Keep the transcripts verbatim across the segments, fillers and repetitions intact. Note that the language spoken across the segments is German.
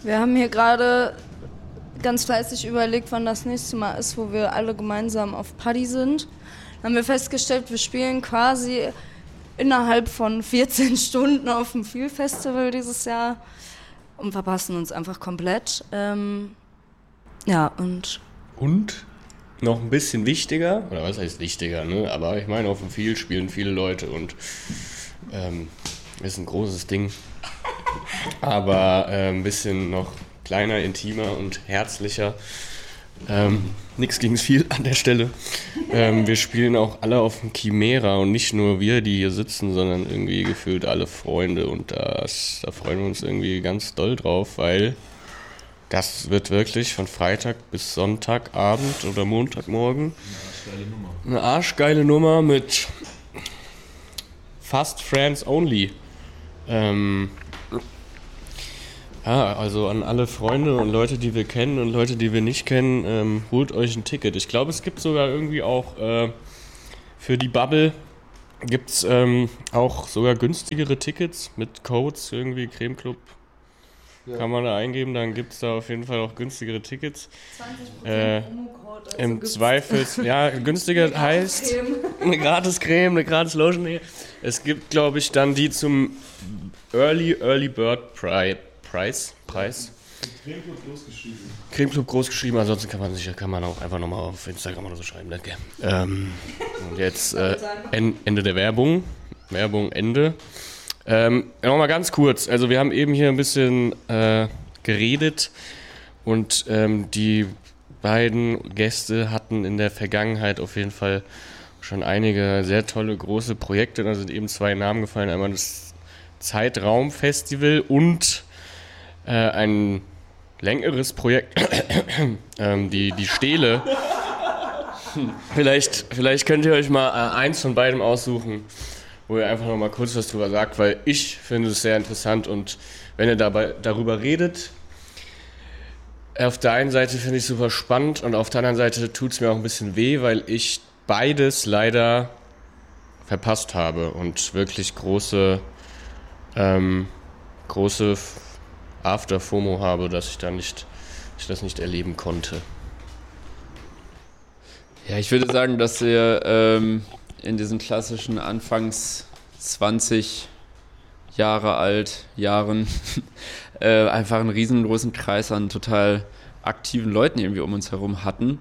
Wir haben hier gerade ganz fleißig überlegt, wann das nächste Mal ist, wo wir alle gemeinsam auf Party sind. Dann haben wir festgestellt, wir spielen quasi innerhalb von vierzehn Stunden auf dem Feel Festival dieses Jahr und verpassen uns einfach komplett. Ähm, ja, und... Und noch ein bisschen wichtiger, oder was heißt wichtiger, ne? Aber ich meine, auf dem Feel spielen viele Leute und ähm, ist ein großes Ding. Aber äh, ein bisschen noch kleiner, intimer und herzlicher. Ähm, nix gegen Feel an der Stelle. Ähm, wir spielen auch alle auf dem Chimera und nicht nur wir, die hier sitzen, sondern irgendwie gefühlt alle Freunde. Und das, da freuen wir uns irgendwie ganz doll drauf, weil das wird wirklich von Freitag bis Sonntagabend oder Montagmorgen eine arschgeile Nummer mit fast Friends Only. Ähm, ja, also an alle Freunde und Leute, die wir kennen und Leute, die wir nicht kennen, ähm, holt euch ein Ticket. Ich glaube, es gibt sogar irgendwie auch äh, für die Bubble gibt es ähm, auch sogar günstigere Tickets mit Codes, irgendwie Creme Club. Ja. Kann man da eingeben, dann gibt es da auf jeden Fall auch günstigere Tickets. zwanzig Prozent äh, Promo-Code. Also Im Zweifel, ja, günstiger eine heißt eine gratis Creme, eine gratis Lotion. Nee. Es gibt, glaube ich, dann die zum Early, Early Bird Pri- Price. Preis. Creme Club groß geschrieben. Creme Club groß geschrieben, ansonsten kann man sich kann man auch einfach nochmal auf Instagram oder so schreiben, danke. Ähm, und jetzt äh, en, Ende der Werbung. Werbung, Ende. Ähm, nochmal ganz kurz, also wir haben eben hier ein bisschen äh, geredet und ähm, die beiden Gäste hatten in der Vergangenheit auf jeden Fall schon einige sehr tolle große Projekte, da sind eben zwei Namen gefallen, einmal das Zeitraumfestival und äh, ein längeres Projekt, ähm, die, die Stele. vielleicht, vielleicht könnt ihr euch mal äh, eins von beidem aussuchen, wo ihr einfach noch mal kurz was drüber sagt, weil ich finde es sehr interessant und wenn ihr dabei, darüber redet, auf der einen Seite finde ich es super spannend und auf der anderen Seite tut es mir auch ein bisschen weh, weil ich beides leider verpasst habe und wirklich große, ähm, große After-FOMO habe, dass ich, da nicht, ich das nicht erleben konnte. Ja, ich würde sagen, dass wir ähm, in diesen klassischen Anfangs zwanzig Jahre alt Jahren äh, einfach einen riesengroßen Kreis an total aktiven Leuten irgendwie um uns herum hatten.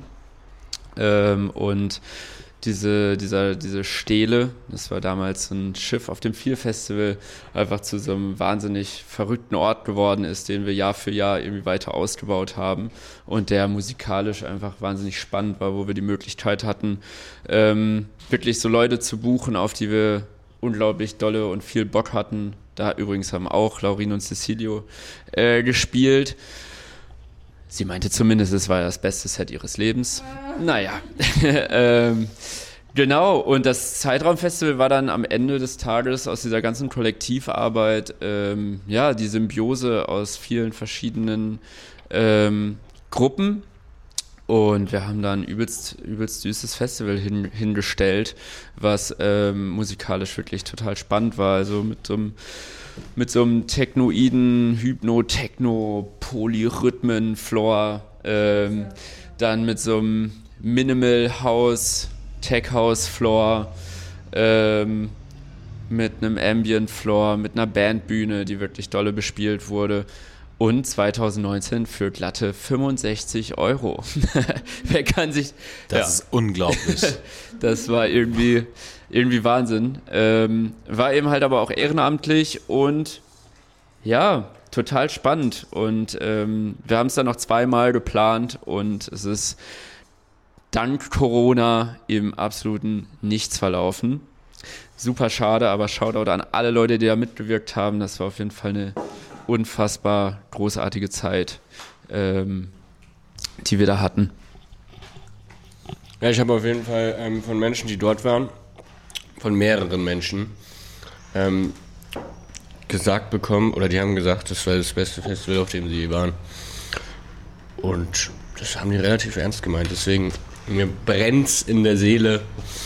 Ähm, und diese, dieser, diese Stele, das war damals ein Schiff auf dem Feel Festival, einfach zu so einem wahnsinnig verrückten Ort geworden ist, den wir Jahr für Jahr irgendwie weiter ausgebaut haben und der musikalisch einfach wahnsinnig spannend war, wo wir die Möglichkeit hatten, ähm, wirklich so Leute zu buchen, auf die wir unglaublich dolle und viel Bock hatten. Da übrigens haben auch Laurin und Cecilio äh, gespielt. Sie meinte zumindest, es war das beste Set ihres Lebens. Naja, ähm, genau. Und das Zeitraumfestival war dann am Ende des Tages aus dieser ganzen Kollektivarbeit ähm, ja die Symbiose aus vielen verschiedenen ähm, Gruppen. Und wir haben da ein übelst, übelst süßes Festival hin, hingestellt, was ähm, musikalisch wirklich total spannend war. Also mit so einem mit so einem technoiden, Hypno-Techno, Polyrhythmen, Floor, ähm, dann mit so einem Minimal House, Tech House Floor, ähm, mit einem Ambient Floor, mit einer Bandbühne, die wirklich dolle bespielt wurde. Und zwanzig neunzehn für glatte fünfundsechzig Euro. Wer kann sich... Das ja. ist unglaublich. Das war irgendwie, irgendwie Wahnsinn. Ähm, war eben halt aber auch ehrenamtlich und ja, total spannend. Und ähm, wir haben es dann noch zweimal geplant und es ist dank Corona im absoluten Nichts verlaufen. Super schade, aber Shoutout an alle Leute, die da mitgewirkt haben. Das war auf jeden Fall eine unfassbar großartige Zeit, ähm, die wir da hatten. Ja, ich habe auf jeden Fall ähm, von Menschen, die dort waren, von mehreren Menschen, ähm, gesagt bekommen, oder die haben gesagt, das war das beste Festival, auf dem sie waren. Und das haben die relativ ernst gemeint. Deswegen, mir brennt's in der Seele,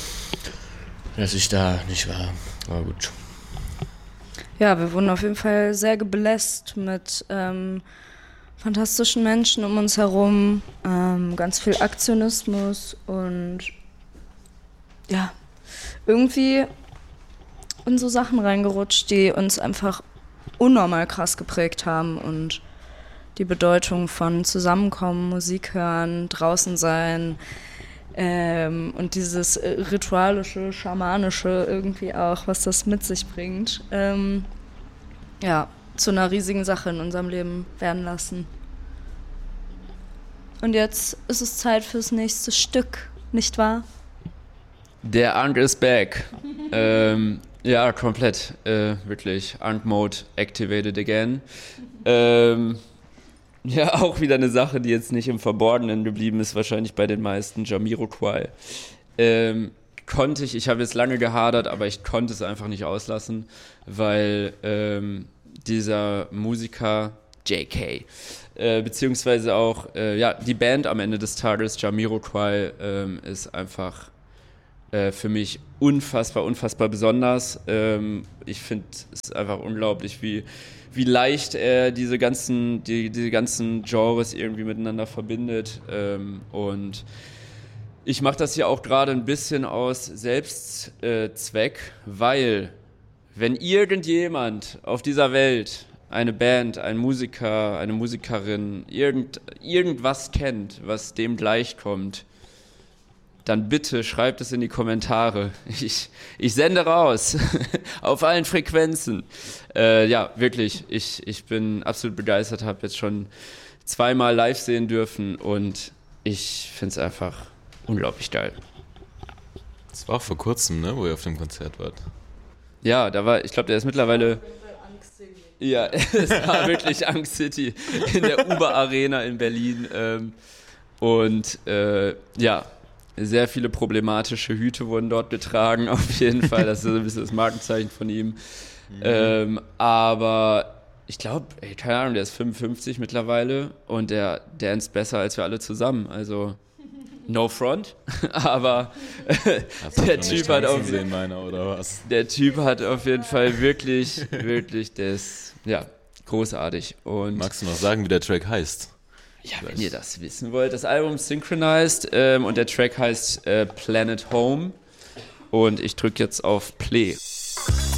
dass ich da nicht war. Aber gut. Ja, wir wurden auf jeden Fall sehr gebläst mit ähm, fantastischen Menschen um uns herum, ähm, ganz viel Aktionismus und ja, irgendwie in so Sachen reingerutscht, die uns einfach unnormal krass geprägt haben und die Bedeutung von Zusammenkommen, Musik hören, draußen sein ähm, und dieses ritualische, schamanische irgendwie auch, was das mit sich bringt, ähm, ja, zu einer riesigen Sache in unserem Leben werden lassen. Und jetzt ist es Zeit fürs nächste Stück, nicht wahr? Der Ankh is back. ähm, ja, komplett. Äh, wirklich. Ankh-Mode activated again. Ähm, ja, auch wieder eine Sache, die jetzt nicht im Verborgenen geblieben ist, wahrscheinlich bei den meisten. Jamiroquai. Ähm, konnte ich, ich habe jetzt lange gehadert, aber ich konnte es einfach nicht auslassen, weil ähm, dieser Musiker J K, äh, beziehungsweise auch äh, ja, die Band am Ende des Tages, Jamiroquai, ähm, ist einfach äh, für mich unfassbar, unfassbar besonders. Ähm, ich finde es einfach unglaublich, wie, wie leicht er diese ganzen, die, diese ganzen Genres irgendwie miteinander verbindet. Ähm, und ich mache das hier auch gerade ein bisschen aus Selbstzweck, äh, weil wenn irgendjemand auf dieser Welt eine Band, ein Musiker, eine Musikerin, irgend, irgendwas kennt, was dem gleichkommt, dann bitte schreibt es in die Kommentare. Ich, ich sende raus auf allen Frequenzen. Äh, ja, wirklich, ich, ich bin absolut begeistert, habe jetzt schon zweimal live sehen dürfen und ich finde es einfach unglaublich geil. Das war auch vor kurzem, ne, wo ihr auf dem Konzert wart. Ja, da war, ich glaube, der ist mittlerweile... Ja, es war wirklich Ankh City in der Uber Arena in Berlin. Ähm, und äh, ja, sehr viele problematische Hüte wurden dort getragen, auf jeden Fall. Das ist so ein bisschen das Markenzeichen von ihm. Mhm. Ähm, aber ich glaube, keine Ahnung, der ist fünfundfünfzig mittlerweile und der danst besser als wir alle zusammen. Also no front, aber der Typ hat auf sehen, meiner, oder was? Der Typ hat auf jeden Fall wirklich, wirklich das, ja, großartig. Und magst du noch sagen, wie der Track heißt? Ja, wenn ihr das wissen wollt, das Album Synchronized ähm, und der Track heißt äh, Planet Home und ich drücke jetzt auf Play.